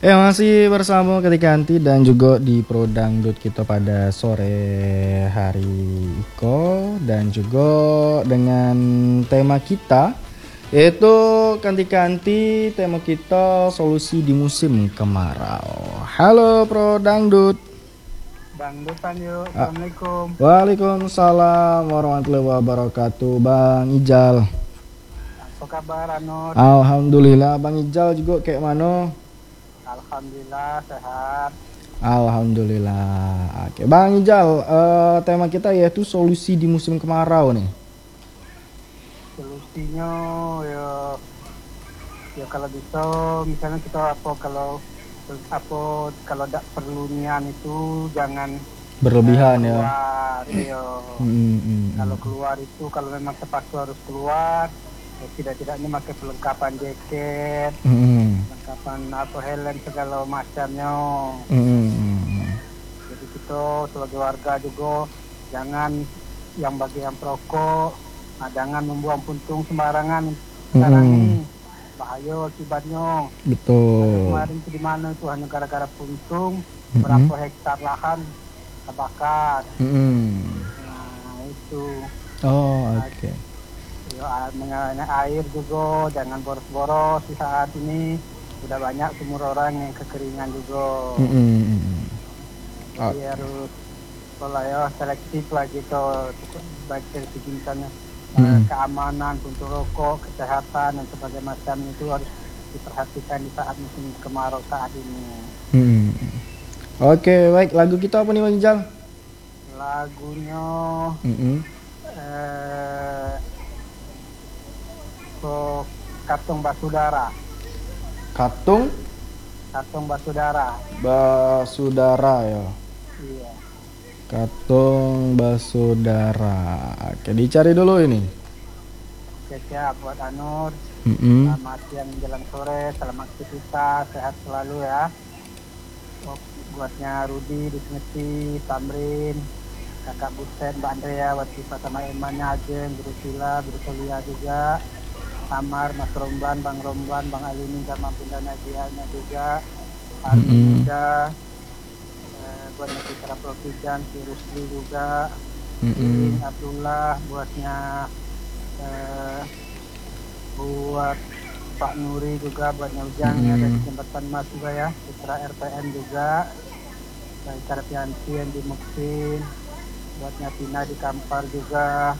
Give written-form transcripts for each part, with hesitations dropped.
Ya masih bersama ketika Anti dan juga di Pro Dangdut kita pada sore hari Iko dan juga dengan tema kita yaitu ketika Anti tema kita solusi di musim kemarau. Halo Pro Dangdut. Dangdutan yuk, Ah, Assalamualaikum. Waalaikumsalam warahmatullahi wabarakatuh. Bang Ijal. Apa kabar Anur? Alhamdulillah Bang Ijal juga kayak mana? Alhamdulillah sehat. Alhamdulillah. Oke, Bang Ijal, tema kita yaitu solusi di musim kemarau nih. Solusinya ya, ya kalau bisa misalnya kita kalau tidak perlu nian itu jangan Berlebihan ya. keluar. Iya. Kalau keluar itu kalau memang terpaksa harus keluar, ya tidak-tidaknya pakai perlengkapan jaket, perlengkapan helm segala macamnya. Jadi kita sebagai warga juga jangan bagi yang perokok, jangan membuang puntung sembarangan. Sekarang ini bahaya akibatnya. Betul. Kemarin itu di mana itu hanya gara-gara puntung, berapa hektar lahan terbakar. Nah itu. Oh, oke. Ya, mengenai air juga jangan boros-boros di saat ini. Sudah banyak sumur orang yang kekeringan juga. Jadi harus selektif lah gitu, baik dari segi misalnya keamanan untuk rokok, kesehatan dan sebagainya macam itu harus diperhatikan di saat musim kemarau saat ini. Oke, baik. Lagu kita apa nih Bang Ijal? Lagunya Katung Basudara. Katung Basudara. Basudara ya. Iya. Katung Basudara. Oke, dicari dulu ini. Oke, siap buat Anur. Selamat siang menjelang sore, selamat aktivitas, sehat selalu ya. Buatnya Rudi, Dismeti, Tamrin, Kakak Buset, Mbak Andrea, Watifa sama Emannya Ajeng, Guru Sila, Guru Solia juga, Amar, Mas Romban, Bang Alini sama Bunda Najianya juga, Armin juga, buatnya Citra Providan, si Rusli juga, Abdullah, buatnya buat Pak Nuri juga, buatnya Ujang ya dari jembatan Mas juga ya, Citra RPN juga, dari Karpianti yang di Muksin, buatnya Tina di Kampar juga.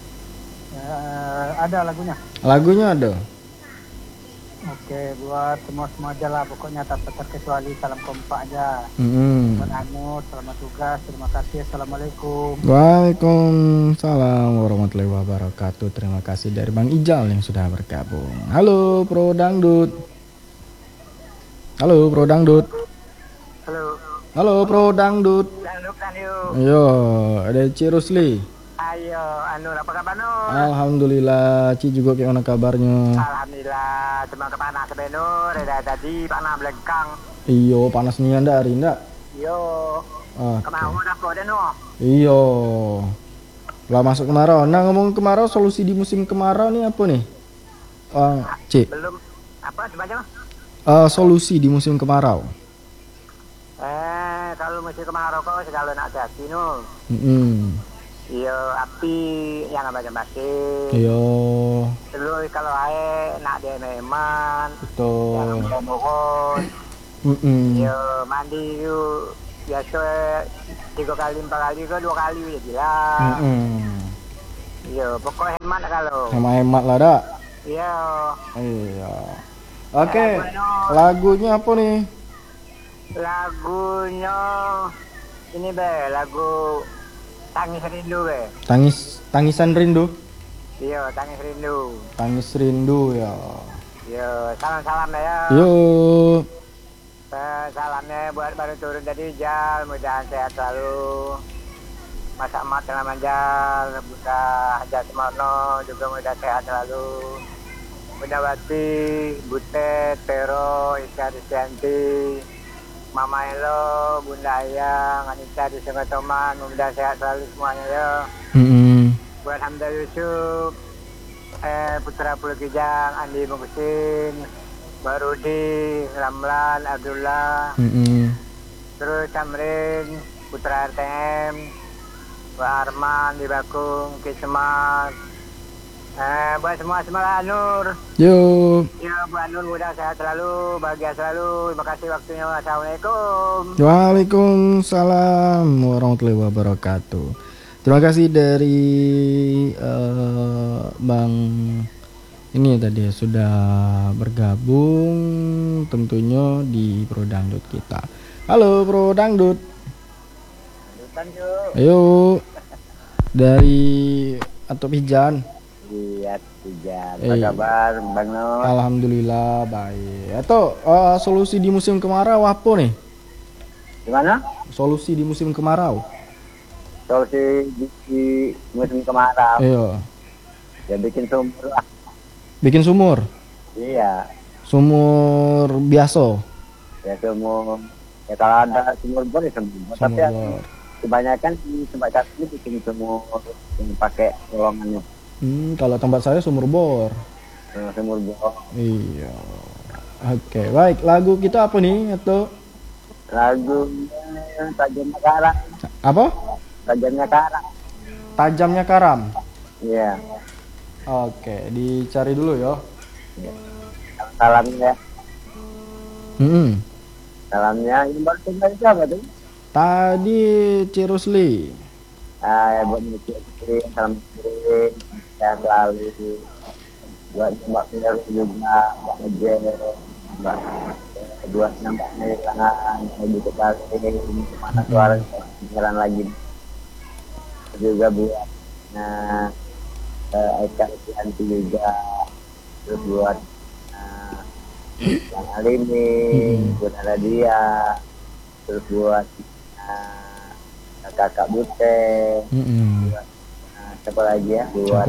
Ada lagunya ada. Oke, buat semua aja lah pokoknya tanpa terkecuali, salam kompak aja. Buat Anu, selamat tugas, terima kasih, assalamualaikum. Waalaikumsalam warahmatullahi wabarakatuh. Terima kasih dari Bang Ijal yang sudah bergabung. Halo Pro Dangdut. Halo. Halo Pro Dangdut. Ayo, ada Ci Rusli. Ayo, Anur, apa kabar Nur? Alhamdulillah, Ci juga gimana kabarnya? Alhamdulillah, cuma kepanas Nur, tadi panas belengkang. Iyo, panas nih anda hari ndak? Iyo. Kemarau udah kode Nur. Iyo. Lah masuk kemarau. Nah, ngomong kemarau, solusi di musim kemarau nih apa nih? Ci. Belum apa sebaca? Solusi di musim kemarau. Kalau musim kemarau kok segala nak jadi Nur. Iya, api yang baca-baca. Iya. Terus kalau air nak dia memang. Betul. Yang mohon. Iya, mandi itu biasa 3 kali 4 kali ke 2 kali ya bilang. Iya, pokoknya hemat kalau. Hemat lah dak. Iya. Iya. Oke, lagunya apa nih? Lagunya ini lagu Tangis Rindu Tangisan rindu. Iya, Tangis Rindu. Tangis rindu ya. Iya, salam-salam ya. Yuk. Salamnya buat baru turun dari Ijal, mudah sehat selalu. Mas Ahmad dengan Manjal, Bunda Hajar Semarno juga mudah sehat selalu. Bunda Wati, Butet, Pero, Ika Risyanti, Mama Elo, Bunda Ayang, Anita di Sungai Toman, mudah sehat selalu semuanya ya. Buat Hamzah Yusuf, Putra Pulau Kijang, Andi Mungkusin, Mbak Rudi, Ramlan, Abdullah, terus Tamrin, Putra RTM, Mbak Arman di Bakung, Kismat, buat semua Nur. Yuk. Ya, Bu Nur mudah sehat selalu, bahagia selalu. Terima kasih waktunya. Assalamualaikum. Waalaikumsalam warahmatullahi wabarakatuh. Terima kasih dari Bang ini tadi sudah bergabung tentunya di Pro Dangdut kita. Halo Pro Dangdut. Ayo dari atau Pijan. Iya, Pijan. Apa kabar, Bang Nur? Alhamdulillah baik. Atau solusi di musim kemarau apa nih? Gimana? Solusi di musim kemarau. Solusi di musim kemarau. Iya. Ya bikin sumur lah. Bikin sumur. Iya. Sumur biasa. Ya sumur. Ya kalau ada sumur bor ya sumur. Tapi ya, kebanyakan di tempat kami bikin sumur yang pakai kolongannya. Kalau tempat saya sumur bor. Sumur bor. Iya. Oke, baik. Lagu kita apa nih? Atau lagunya Tajamnya Karam. Apa? Tajamnya Karam. Tajamnya Karam. Iya. Oke, dicari dulu ya. Salamnya. Salamnya ini baru tinggal siapa tuh? Tadi Cirusli. Ya buat Cirusli, salam kirim, sehat selalu. Buat Mbak Fir juga, Mbak Ngejer, Mbak buat Mbak Ngelangan, lebih kembali ini kemana suara jalan lagi. Juga buat Aika Rianti juga, terus buat Bang Alimi, buat Nadia, terus buat kakak Bute, buat siapa lagi ya, buat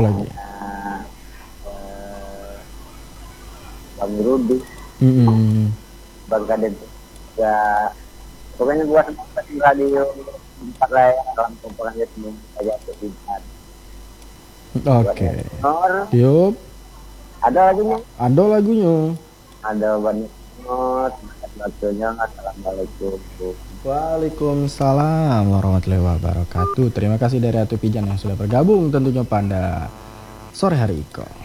Bang Rudi, Bang Kaden juga, pokoknya buat radio tempat lah ya, dalam kumpulannya semua aja terlibat. Oke. Yup. Ada lagunya? Ada lagunya. Ada banyak banget. Waktunya. Assalamualaikum. Waalaikumsalam warahmatullahi wabarakatuh. Terima kasih dari Atu Pijan yang sudah bergabung tentunya pada sore hari ini.